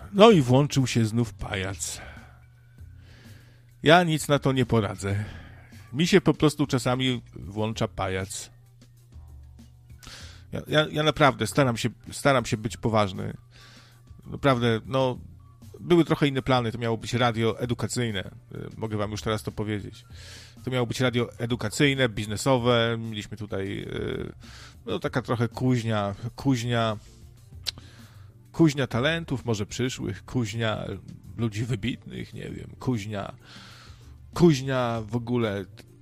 No i włączył się znów pajac. Ja nic na to nie poradzę. Mi się po prostu czasami włącza pajac. Ja naprawdę staram się być poważny. Naprawdę, no, były trochę inne plany. To miało być radio edukacyjne. Mogę wam już teraz to powiedzieć. To miało być radio edukacyjne, biznesowe. Mieliśmy tutaj, no, taka trochę kuźnia talentów, może przyszłych, kuźnia ludzi wybitnych, nie wiem, kuźnia w ogóle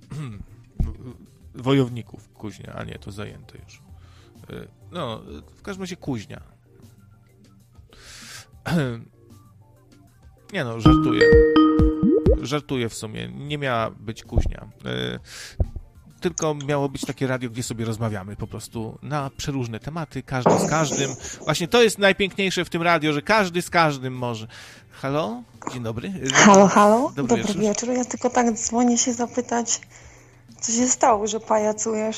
wojowników, kuźnia, a nie, to zajęte już. No, w każdym razie kuźnia. Nie no, żartuję w sumie, nie miała być kuźnia. Tylko miało być takie radio, gdzie sobie rozmawiamy po prostu na przeróżne tematy, każdy z każdym. Właśnie to jest najpiękniejsze w tym radio, że każdy z każdym może. Halo? Dzień dobry. Halo? Dobry wieczór. Ja tylko tak dzwonię się zapytać, co się stało, że pajacujesz?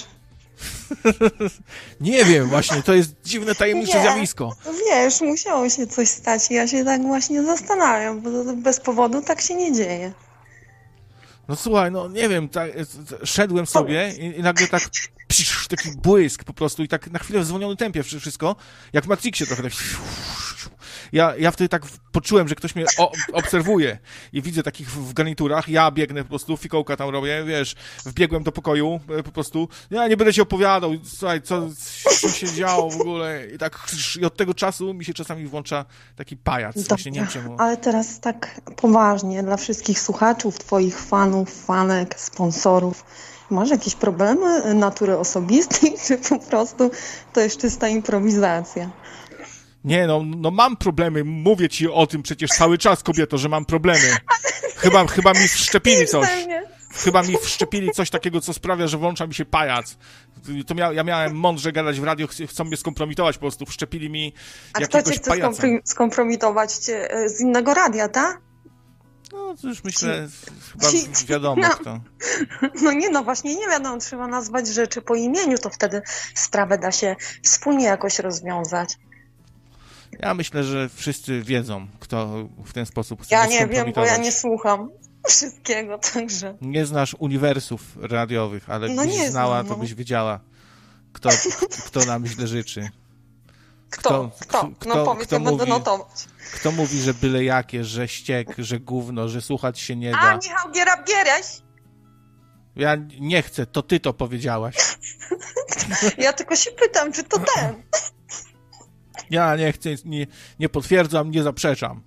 Nie wiem, właśnie, to jest dziwne, tajemnicze zjawisko. Wiesz, musiało się coś stać i ja się tak właśnie zastanawiam, bo to bez powodu tak się nie dzieje. No słuchaj, no nie wiem, szedłem sobie i nagle tak taki błysk po prostu i tak na chwilę w zwolnionym tempie wszystko, jak w Matrixie trochę tak. Ja wtedy tak poczułem, że ktoś mnie obserwuje i widzę takich w garniturach, ja biegnę po prostu, fikołka tam robię, wiesz, wbiegłem do pokoju po prostu, ja nie będę ci opowiadał, słuchaj, co się działo w ogóle i tak, i od tego czasu mi się czasami włącza taki pajac, właśnie nie wiem czemu. Ale teraz tak poważnie, dla wszystkich słuchaczów, twoich fanów, fanek, sponsorów, masz jakieś problemy natury osobistej, czy po prostu to jest czysta improwizacja? Nie, no mam problemy, mówię ci o tym przecież cały czas, kobieto, że mam problemy. Chyba mi wszczepili coś. Chyba mi wszczepili coś takiego, co sprawia, że włącza mi się pajac. Ja miałem mądrze gadać w radio, chcą mnie skompromitować po prostu, wszczepili mi jakiegoś pajaca. A kto cię chce skompromitować z innego radia, tak? No, to już myślę, chyba wiadomo kto. No nie, no właśnie nie wiadomo, trzeba nazwać rzeczy po imieniu, to wtedy sprawę da się wspólnie jakoś rozwiązać. Ja myślę, że wszyscy wiedzą, kto w ten sposób chce mnie skompromitować. Ja nie wiem, bo ja nie słucham wszystkiego, także... Nie znasz uniwersów radiowych, ale gdybyś znała, to byś wiedziała, kto nam źle życzy. Kto? No powiedz, ja będę notować. Kto mówi, że byle jakie, że ściek, że gówno, że słuchać się nie da. A, Michał Gierabgiereś! Ja nie chcę, to ty to powiedziałaś. Ja tylko się pytam, czy to ten. Ja nie chcę, nie potwierdzam, nie zaprzeczam.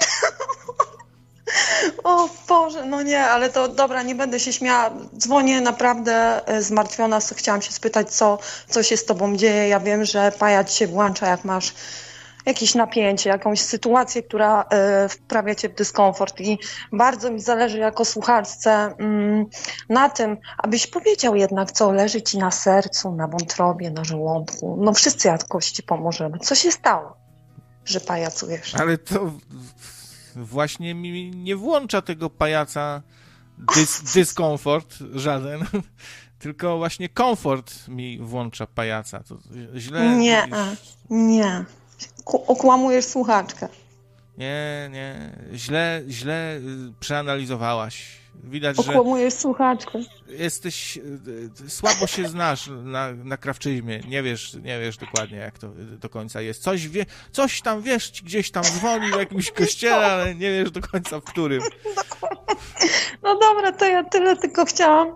O Boże, no nie, ale to dobra, nie będę się śmiała. Dzwonię naprawdę zmartwiona, chciałam się spytać, co się z tobą dzieje. Ja wiem, że pajac się włącza, jak masz jakieś napięcie, jakąś sytuację, która wprawia cię w dyskomfort i bardzo mi zależy jako słuchaczce na tym, abyś powiedział jednak, co leży ci na sercu, na wątrobie, na żołądku. No wszyscy jakoś ci pomożemy. Co się stało, że pajacujesz? Ale to właśnie mi nie włącza tego pajaca dyskomfort żaden, tylko właśnie komfort mi włącza pajaca. To źle... Nie. Okłamujesz słuchaczkę. Nie. Źle przeanalizowałaś. Widać, okłamujesz słuchaczkę. Jesteś... Słabo się znasz na krawczyzmie. Nie wiesz dokładnie, jak to do końca jest. Coś tam wiesz, gdzieś tam dzwoni w jakimś kościele, ale nie wiesz do końca w którym. No dobra, to ja tyle tylko chciałam.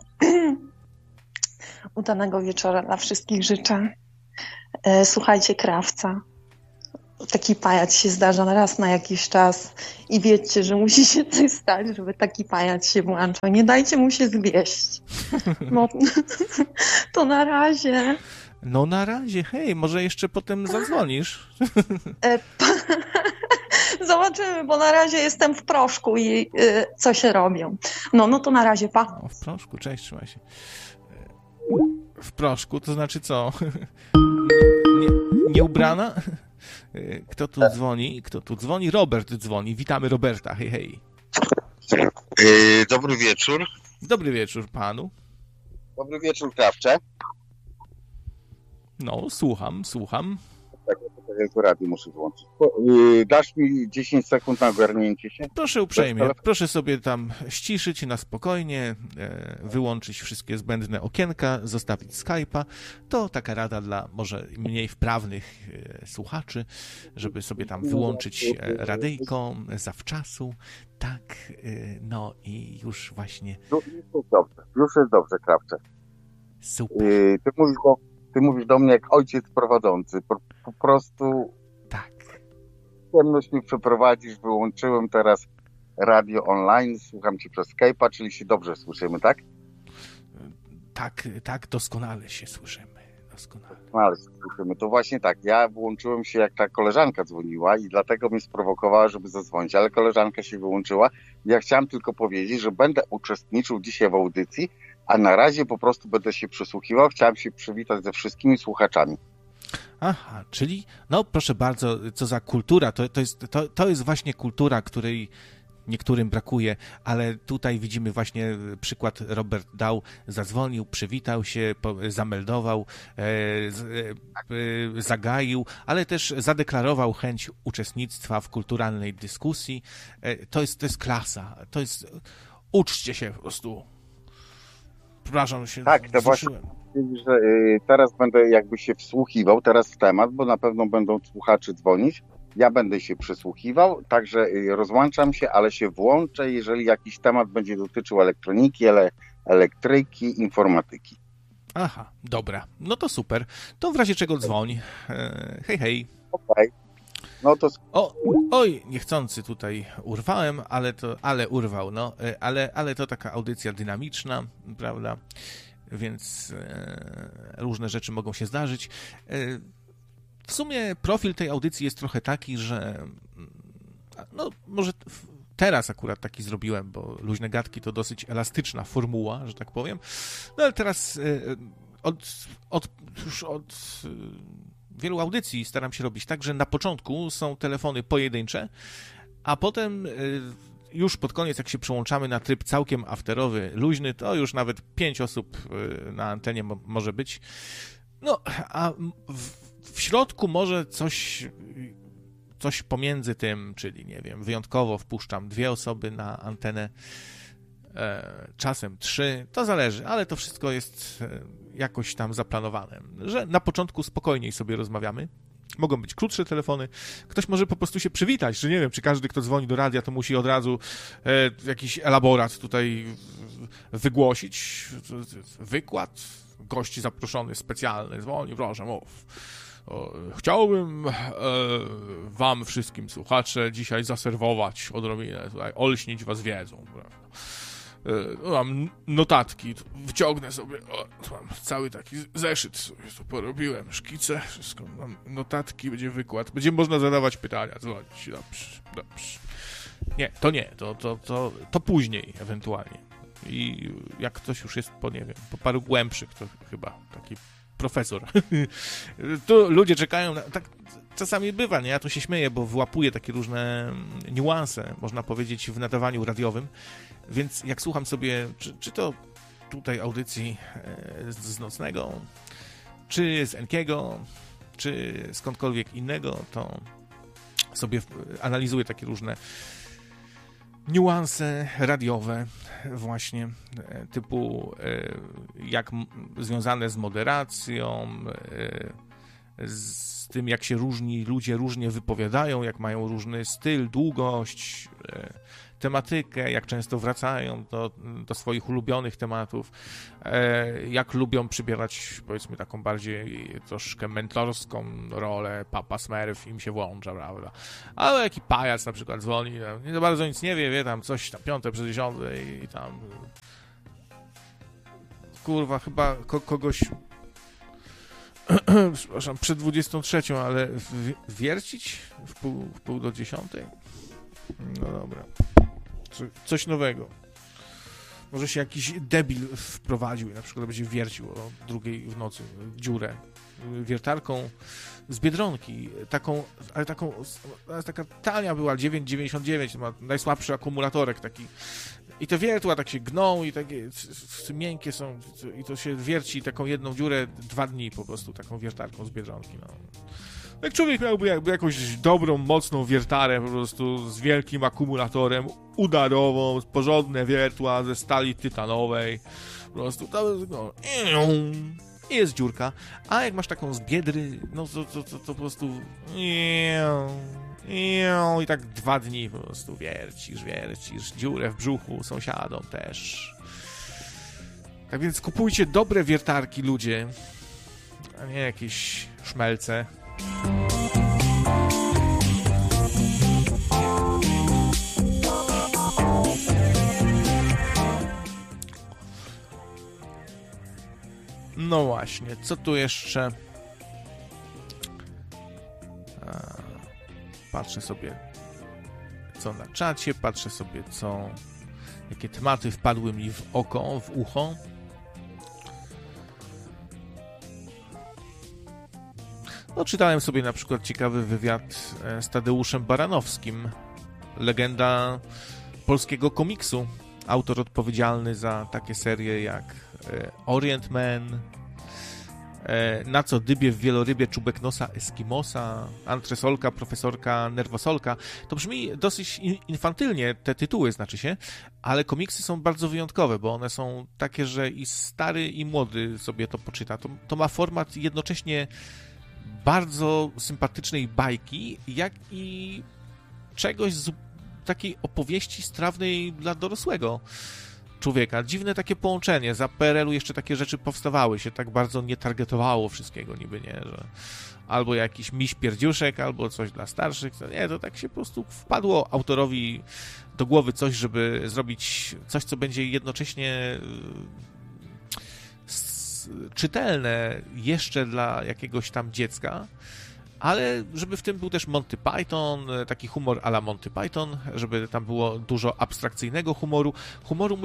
Udanego wieczora dla wszystkich życzę. Słuchajcie Krawca. Taki pajac się zdarza raz na jakiś czas i wiedzcie, że musi się coś stać, żeby taki pajac się włączał. Nie dajcie mu się zwieść. No, to na razie. No na razie, hej, może jeszcze potem zadzwonisz. Zobaczymy, bo na razie jestem w proszku i co się robią. No to na razie, pa. O, w proszku, cześć, trzymaj się. W proszku, to znaczy co? Nie ubrana? Kto tu dzwoni? Robert dzwoni. Witamy Roberta. Hej. Dobry wieczór. Dobry wieczór panu. Dobry wieczór, Krawcze. No, słucham. Tak, to radio muszę wyłączyć. Dasz mi 10 sekund na ogarnięcie się? Proszę uprzejmie, proszę sobie tam ściszyć na spokojnie, wyłączyć wszystkie zbędne okienka, zostawić Skype'a. To taka rada dla może mniej wprawnych słuchaczy, żeby sobie tam wyłączyć radyjko zawczasu. Tak, no i już właśnie... Już jest dobrze, Krawcze. Super. Ty mówisz do mnie jak ojciec prowadzący. Po prostu tak. Ciemność mi przeprowadzisz. Wyłączyłem teraz radio online. Słucham cię przez Skype'a, czyli się dobrze słyszymy, tak? Tak, doskonale się słyszymy. Doskonale się słyszymy. To właśnie tak. Ja wyłączyłem się, jak ta koleżanka dzwoniła i dlatego mnie sprowokowała, żeby zadzwonić, ale koleżanka się wyłączyła. Ja chciałem tylko powiedzieć, że będę uczestniczył dzisiaj w audycji, a na razie po prostu będę się przysłuchiwał. Chciałem się przywitać ze wszystkimi słuchaczami. Aha, czyli, no proszę bardzo, co za kultura. To jest właśnie kultura, której niektórym brakuje, ale tutaj widzimy właśnie przykład. Robert dał, zadzwonił, przywitał się, zameldował, zagaił, ale też zadeklarował chęć uczestnictwa w kulturalnej dyskusji. To jest klasa. Uczcie się po prostu. Przepraszam, się tak, to właśnie, że teraz będę jakby się wsłuchiwał teraz w temat, bo na pewno będą słuchacze dzwonić. Ja będę się przysłuchiwał, także rozłączam się, ale się włączę, jeżeli jakiś temat będzie dotyczył elektroniki, elektryki, informatyki. Aha, dobra. No to super. To w razie czego dzwoń. Hej. Okej. No to... Oj, niechcący tutaj urwałem, ale urwał, no. Ale to taka audycja dynamiczna, prawda? Więc różne rzeczy mogą się zdarzyć. W sumie profil tej audycji jest trochę taki, że no może teraz akurat taki zrobiłem, bo luźne gadki to dosyć elastyczna formuła, że tak powiem. No ale teraz już od wielu audycji staram się robić tak, że na początku są telefony pojedyncze, a potem już pod koniec, jak się przełączamy na tryb całkiem afterowy, luźny, to już nawet 5 osób na antenie może być. No, a w środku może coś pomiędzy tym, czyli nie wiem, wyjątkowo wpuszczam 2 osoby na antenę, czasem 3, to zależy, ale to wszystko jest jakoś tam zaplanowane, że na początku spokojniej sobie rozmawiamy. Mogą być krótsze telefony. Ktoś może po prostu się przywitać, że nie wiem, czy każdy, kto dzwoni do radia, to musi od razu jakiś elaborat tutaj wygłosić. Wykład, gość zaproszony specjalny, dzwoni, proszę, mów. Chciałbym wam wszystkim słuchacze dzisiaj zaserwować odrobinę, tutaj olśnić was wiedzą. Mam notatki, wyciągnę sobie, mam cały taki zeszyt sobie tu porobiłem, szkice, wszystko, mam notatki, będzie wykład, będzie można zadawać pytania, dzwonić, dobrze. Nie, to później ewentualnie. I jak ktoś już jest po paru głębszych, to chyba taki profesor. Tu ludzie czekają na... Tak czasami bywa, nie? Ja tu się śmieję, bo wyłapuję takie różne niuanse, można powiedzieć, w nadawaniu radiowym, więc jak słucham sobie, czy to tutaj audycji z Nocnego, czy z Enkiego, czy skądkolwiek innego, to sobie analizuję takie różne niuanse radiowe właśnie, typu jak związane z moderacją, z tym, jak się ludzie różnie wypowiadają, jak mają różny styl, długość, tematykę, jak często wracają do swoich ulubionych tematów, jak lubią przybierać, powiedzmy, taką bardziej troszkę mentorską rolę, Papa Smurf im się włącza, prawda? Ale jaki pajac na przykład dzwoni, nie za bardzo nic nie wie tam coś tam 5 przez 10 i tam kurwa, chyba kogoś przepraszam, przed 23, ale wiercić w pół do 10? No dobra. Coś nowego. Może się jakiś debil wprowadził i na przykład będzie wiercił o 2 w nocy dziurę wiertarką z Biedronki. Taka tania była, 9,99, ma najsłabszy akumulatorek taki. I te wiertła tak się gną i takie miękkie są i to się wierci taką jedną dziurę 2 dni po prostu, taką wiertarką z Biedronki. No. Jak człowiek miałby jakby jakąś dobrą, mocną wiertarę po prostu z wielkim akumulatorem udarową, porządne wiertła ze stali tytanowej, po prostu to no, i jest dziurka. A jak masz taką z biedry, no to po prostu i tak 2 dni po prostu wiercisz, dziurę w brzuchu sąsiadom też. Tak więc kupujcie dobre wiertarki, ludzie, a nie jakieś szmelce. No właśnie, co tu jeszcze? Patrzę sobie, co na czacie, patrzę sobie, jakie tematy wpadły mi w oko, w ucho. No, czytałem sobie na przykład ciekawy wywiad z Tadeuszem Baranowskim, legenda polskiego komiksu, autor odpowiedzialny za takie serie jak Orient Man, Na co dybie w wielorybie czubek nosa Eskimosa, Antresolka, Profesorka, Nerwosolka. To brzmi dosyć infantylnie, te tytuły znaczy się, ale komiksy są bardzo wyjątkowe, bo one są takie, że i stary, i młody sobie to poczyta. To ma format jednocześnie bardzo sympatycznej bajki, jak i czegoś z takiej opowieści strawnej dla dorosłego człowieka. Dziwne takie połączenie. Za PRL-u jeszcze takie rzeczy powstawały, się tak bardzo nie targetowało wszystkiego niby, nie, że albo jakiś miś pierdziuszek, albo coś dla starszych. Nie, to tak się po prostu wpadło autorowi do głowy coś, żeby zrobić coś, co będzie jednocześnie czytelne jeszcze dla jakiegoś tam dziecka, ale żeby w tym był też Monty Python, taki humor à la Monty Python, żeby tam było dużo abstrakcyjnego humoru